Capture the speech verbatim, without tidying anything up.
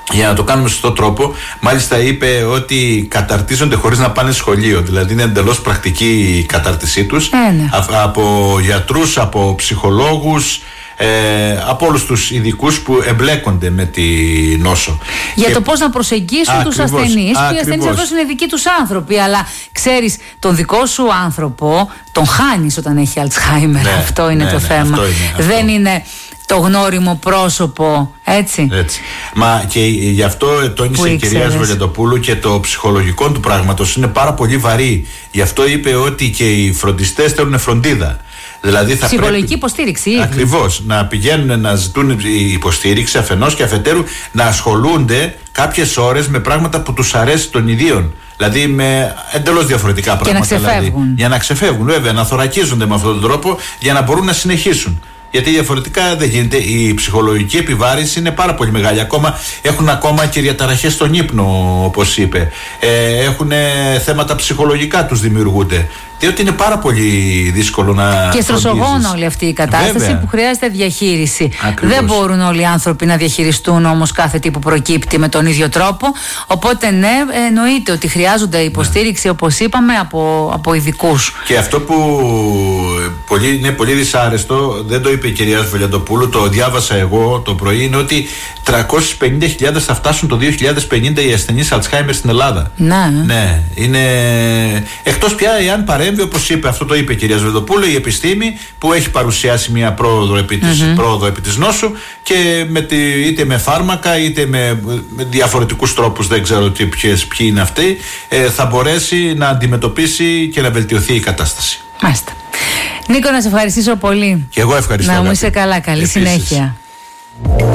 για να το κάνουμε σωστό τρόπο. Μάλιστα είπε ότι καταρτίζονται χωρίς να πάνε σχολείο. Δηλαδή είναι εντελώς πρακτική η κατάρτισή τους. Ε, ναι. Α, από γιατρούς, από ψυχολόγους, ε, από όλους τους ειδικούς που εμπλέκονται με τη νόσο. Για και... το πώς να προσεγγίσουν τους ασθενείς. Και οι ασθενείς αυτός είναι δικοί τους άνθρωποι. Αλλά ξέρεις, τον δικό σου άνθρωπο τον χάνεις όταν έχει Αλτσχάιμερ. Ναι, αυτό είναι ναι, το ναι, θέμα. αυτό είναι, αυτό. Δεν είναι το γνώριμο πρόσωπο, έτσι. έτσι. Μα και γι' αυτό τόνισε η κυρία Σβολιαντοπούλου και το ψυχολογικό του πράγματος είναι πάρα πολύ βαρύ. Γι' αυτό είπε ότι και οι φροντιστές θέλουν φροντίδα. Δηλαδή θα ψυχολογική πρέπει, υποστήριξη. Ακριβώς. Να πηγαίνουν να ζητούν υποστήριξη αφενός και αφετέρου να ασχολούνται κάποιες ώρες με πράγματα που τους αρέσει των ιδίων. Δηλαδή με εντελώς διαφορετικά πράγματα. Και να ξεφεύγουν. Δηλαδή, για να ξεφεύγουν, βέβαια, να θωρακίζονται με αυτόν τον τρόπο για να μπορούν να συνεχίσουν. Γιατί διαφορετικά δεν γίνεται. Η ψυχολογική επιβάρυνση είναι πάρα πολύ μεγάλη. Ακόμα, έχουν ακόμα και διαταραχές στον ύπνο, όπως είπε. Ε, έχουν θέματα ψυχολογικά τους δημιουργούνται. Διότι είναι πάρα πολύ δύσκολο να. Και στρωσογόνο όλη αυτή η κατάσταση. Βέβαια. Που χρειάζεται διαχείριση. Ακριβώς. Δεν μπορούν όλοι οι άνθρωποι να διαχειριστούν όμως κάθε τι που προκύπτει με τον ίδιο τρόπο. Οπότε, ναι, εννοείται ότι χρειάζονται υποστήριξη, ναι. όπως είπαμε, από, από ειδικούς. Και αυτό που πολύ, είναι πολύ δυσάρεστο, δεν το είπε η κυρία Σβολιαντοπούλου, το διάβασα εγώ το πρωί, είναι ότι τριακόσιες πενήντα χιλιάδες θα φτάσουν το δύο χιλιάδες πενήντα οι ασθενείς Αλτσχάιμερ στην Ελλάδα. Ναι. Ναι, είναι. Εκτός πια εάν παρέμβει, όπως είπε, αυτό το είπε η κυρία Σβολιαντοπούλου, η επιστήμη που έχει παρουσιάσει μια πρόοδο επί της, mm-hmm. πρόοδο επί της νόσου και με τη, είτε με φάρμακα είτε με, με διαφορετικούς τρόπους, δεν ξέρω τι, ποιες, ποιοι είναι αυτοί, ε, θα μπορέσει να αντιμετωπίσει και να βελτιωθεί η κατάσταση. Μάλιστα. Νίκο, να σε ευχαριστήσω πολύ. Και εγώ ευχαριστώ. Να μου είσαι καλά. Καλή Επίσης. συνέχεια.